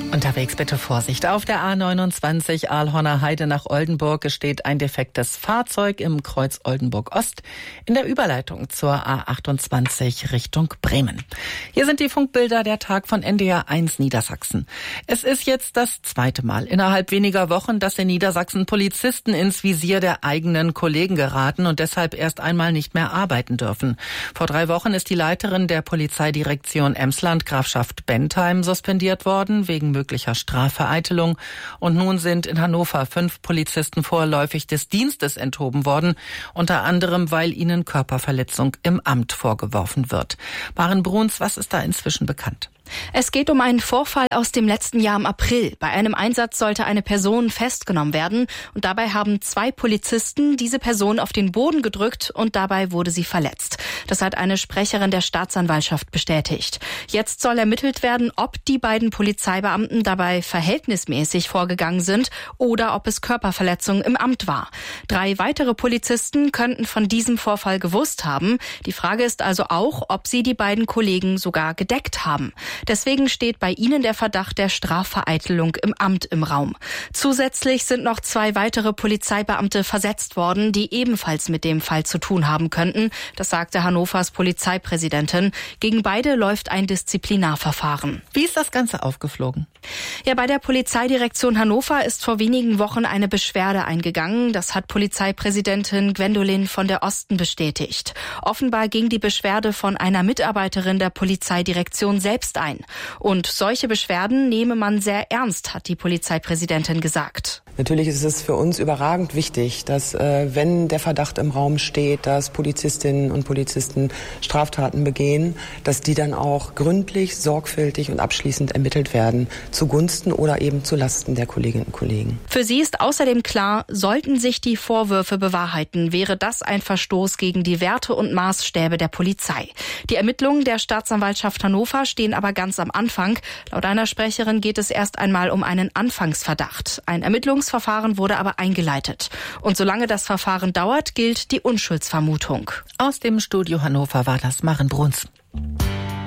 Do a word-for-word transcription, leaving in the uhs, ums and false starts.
Unterwegs bitte Vorsicht. Auf der A neunundzwanzig Aalhorner Heide nach Oldenburg steht ein defektes Fahrzeug im Kreuz Oldenburg-Ost in der Überleitung zur A achtundzwanzig Richtung Bremen. Hier sind die Funkbilder der Tag von N D R eins Niedersachsen. Es ist jetzt das zweite Mal innerhalb weniger Wochen, dass in Niedersachsen Polizisten ins Visier der eigenen Kollegen geraten und deshalb erst einmal nicht mehr arbeiten dürfen. Vor drei Wochen ist die Leiterin der Polizeidirektion Emsland, Grafschaft Bentheim, suspendiert worden wegen möglicher Strafvereitelung. Und nun sind in Hannover fünf Polizisten vorläufig des Dienstes enthoben worden, unter anderem, weil ihnen Körperverletzung im Amt vorgeworfen wird. Maren Bruns, was ist da inzwischen bekannt? Es geht um einen Vorfall aus dem letzten Jahr im April. Bei einem Einsatz sollte eine Person festgenommen werden und dabei haben zwei Polizisten diese Person auf den Boden gedrückt und dabei wurde sie verletzt. Das hat eine Sprecherin der Staatsanwaltschaft bestätigt. Jetzt soll ermittelt werden, ob die beiden Polizeibeamten dabei verhältnismäßig vorgegangen sind oder ob es Körperverletzung im Amt war. Drei weitere Polizisten könnten von diesem Vorfall gewusst haben. Die Frage ist also auch, ob sie die beiden Kollegen sogar gedeckt haben. Deswegen steht bei ihnen der Verdacht der Strafvereitelung im Amt im Raum. Zusätzlich sind noch zwei weitere Polizeibeamte versetzt worden, die ebenfalls mit dem Fall zu tun haben könnten. Das sagte Hannovers Polizeipräsidentin. Gegen beide läuft ein Disziplinarverfahren. Wie ist das Ganze aufgeflogen? Ja, bei der Polizeidirektion Hannover ist vor wenigen Wochen eine Beschwerde eingegangen. Das hat Polizeipräsidentin Gwendolin von der Osten bestätigt. Offenbar ging die Beschwerde von einer Mitarbeiterin der Polizeidirektion selbst ein. Und solche Beschwerden nehme man sehr ernst, hat die Polizeipräsidentin gesagt. Natürlich ist es für uns überragend wichtig, dass äh, wenn der Verdacht im Raum steht, dass Polizistinnen und Polizisten Straftaten begehen, dass die dann auch gründlich, sorgfältig und abschließend ermittelt werden, zugunsten oder eben zu Lasten der Kolleginnen und Kollegen. Für sie ist außerdem klar, sollten sich die Vorwürfe bewahrheiten, wäre das ein Verstoß gegen die Werte und Maßstäbe der Polizei. Die Ermittlungen der Staatsanwaltschaft Hannover stehen aber ganz am Anfang. Laut einer Sprecherin geht es erst einmal um einen Anfangsverdacht. Ein Ermittlungsverfahren wurde aber eingeleitet. Und solange das Verfahren dauert, gilt die Unschuldsvermutung. Aus dem Studio Hannover war das Maren Bruns.